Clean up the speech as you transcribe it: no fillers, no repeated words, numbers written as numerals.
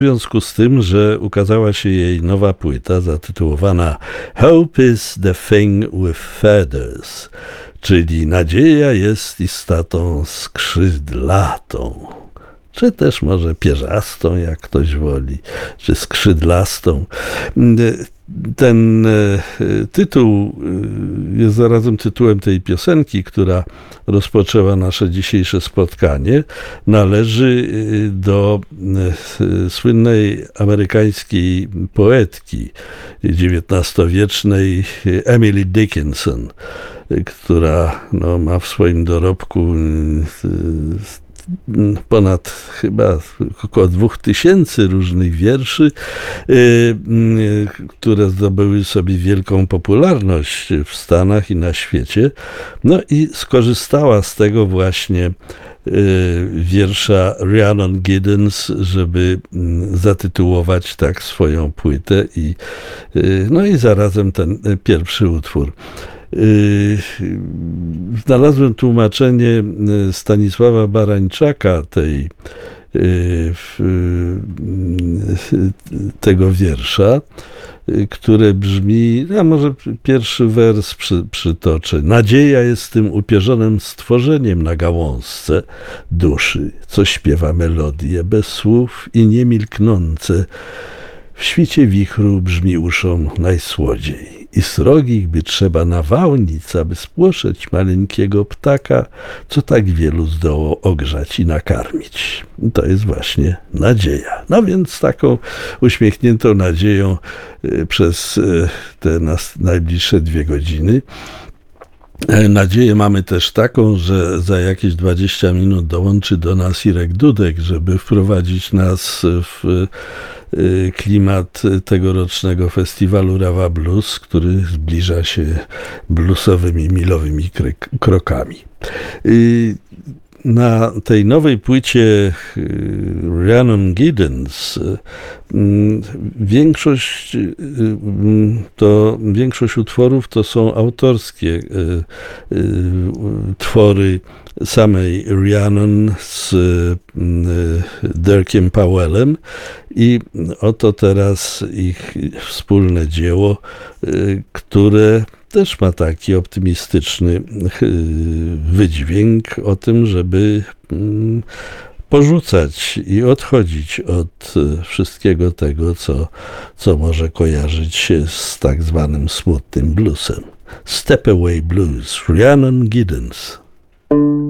W związku z tym, że ukazała się jej nowa płyta zatytułowana Hope is the thing with feathers, czyli nadzieja jest istotą skrzydlatą, czy też może pierzastą, jak ktoś woli, czy skrzydlastą. Ten tytuł jest zarazem tytułem tej piosenki, która rozpoczęła nasze dzisiejsze spotkanie. Należy do słynnej amerykańskiej poetki XIX-wiecznej Emily Dickinson, która ma w swoim dorobku ponad chyba około 2000 różnych wierszy, które zdobyły sobie wielką popularność w Stanach i na świecie. No i skorzystała z tego właśnie wiersza Rhiannon Giddens, żeby zatytułować tak swoją płytę i zarazem ten pierwszy utwór. Znalazłem tłumaczenie Stanisława Barańczaka tego wiersza, które brzmi, a może pierwszy wers przytoczę. Nadzieja jest tym upierzonym stworzeniem na gałązce duszy, co śpiewa melodię bez słów i niemilknące. W świcie wichru brzmi uszom najsłodziej i srogich by trzeba nawałnic, aby spłoszeć maleńkiego ptaka, co tak wielu zdoło ogrzać i nakarmić. To jest właśnie nadzieja. No więc taką uśmiechniętą nadzieją przez te najbliższe 2 godziny. Nadzieję mamy też taką, że za jakieś 20 minut dołączy do nas Irek Dudek, żeby wprowadzić nas w klimat tegorocznego festiwalu Rawa Blues, który zbliża się bluesowymi, milowymi krokami. Na tej nowej płycie Rhiannon Giddens większość utworów to są autorskie twory samej Rhiannon z Dirkiem Powellem i oto teraz ich wspólne dzieło, które też ma taki optymistyczny wydźwięk o tym, żeby porzucać i odchodzić od wszystkiego tego, co może kojarzyć się z tak zwanym smutnym bluesem. Step Away Blues, Rhiannon Giddens.